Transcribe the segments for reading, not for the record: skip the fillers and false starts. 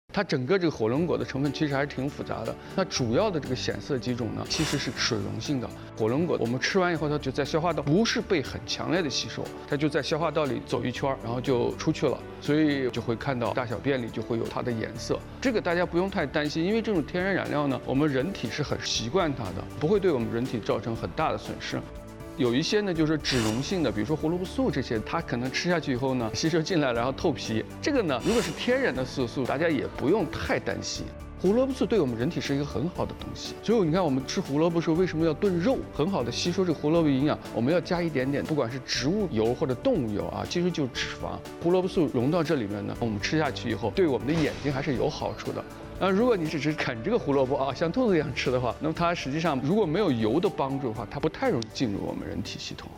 它整个这个火龙果的成分其实还是挺复杂的。那主要的这个显色基种呢，其实是水溶性的。火龙果我们吃完以后，它就在消化道不是被很强烈的吸收，它就在消化道里走一圈，然后就出去了。所以就会看到大小便里就会有它的颜色。这个大家不用太担心，因为这种天然染料呢，我们人体是很习惯它的，不会对我们人体造成很大的损失。有一些呢，就是脂溶性的，比如说胡萝卜素这些，它可能吃下去以后呢，吸收进来然后透皮。这个呢，如果是天然的色素，大家也不用太担心。胡萝卜素对我们人体是一个很好的东西，所以你看我们吃胡萝卜的时候，为什么要炖肉？很好的吸收这个胡萝卜营养，我们要加一点点，不管是植物油或者动物油啊，其实就是脂肪。胡萝卜素融到这里面呢，我们吃下去以后，对我们的眼睛还是有好处的。如果你只是啃这个胡萝卜啊，像兔子一样吃的话，那么它实际上如果没有油的帮助的话，它不太容易进入我们人体系统。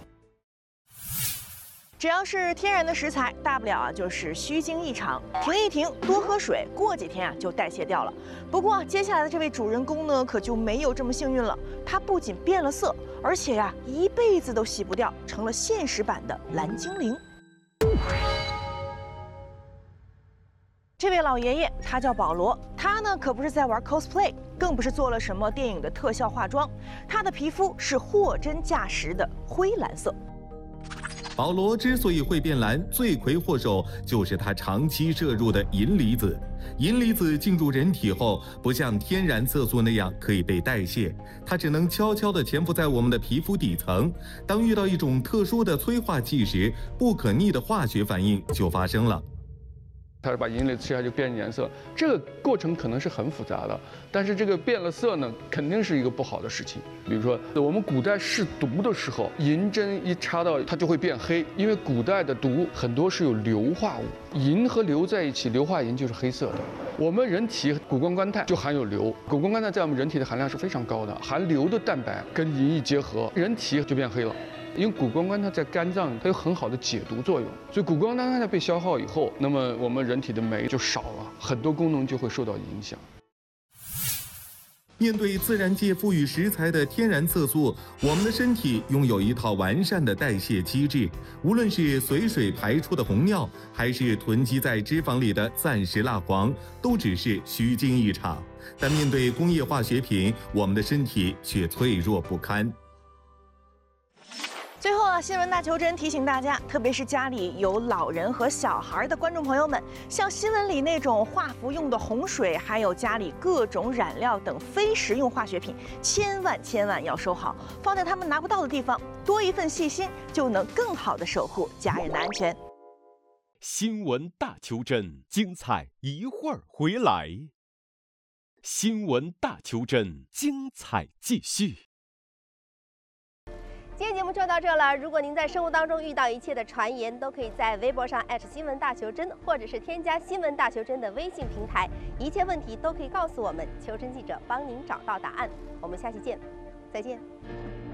只要是天然的食材，大不了就是虚惊一场，停一停，多喝水，过几天就代谢掉了。不过接下来的这位主人公呢，可就没有这么幸运了。他不仅变了色，而且一辈子都洗不掉，成了现实版的蓝精灵。这位老爷爷他叫保罗，他呢可不是在玩 cosplay， 更不是做了什么电影的特效化妆，他的皮肤是货真价实的灰蓝色。 保罗之所以会变蓝，罪魁祸首就是他长期摄入的银离子。银离子进入人体后，不像天然色素那样可以被代谢，它只能悄悄地潜伏在我们的皮肤底层。当遇到一种特殊的催化剂时，不可逆的化学反应就发生了。 它把银离子吃下就变颜色，这个过程可能是很复杂的，但是这个变了色呢，肯定是一个不好的事情。比如说我们古代试毒的时候，银针一插到它就会变黑，因为古代的毒很多是有硫化物，银和硫在一起，硫化银就是黑色的。我们人体谷胱甘肽就含有硫，谷胱甘肽在我们人体的含量是非常高的，含硫的蛋白跟银一结合，人体就变黑了。因为谷胱甘肽在肝脏它有很好的解毒作用，所以谷胱甘肽被消耗以后，那么我们人体的酶就少了，很多功能就会受到影响。 面对自然界赋予食材的天然色素，我们的身体拥有一套完善的代谢机制。无论是随水排出的红尿，还是囤积在脂肪里的暂时蜡黄，都只是虚惊一场。但面对工业化学品，我们的身体却脆弱不堪。 最后新闻大求真提醒大家，特别是家里有老人和小孩的观众朋友们，像新闻里那种化服用的洪水，还有家里各种染料等非食用化学品，千万要收好，放在他们拿不到的地方。多一份细心，就能更好的守护家人的安全。 新闻大求真，精彩一会儿回来。新闻大求真，精彩继续。 今天节目就到这了。如果您在生活当中遇到一切的传言，都可以在微博上新闻大求真，或者是添加新闻大求真的微信平台，一切问题都可以告诉我们，求真记者帮您找到答案。我们下期见，再见。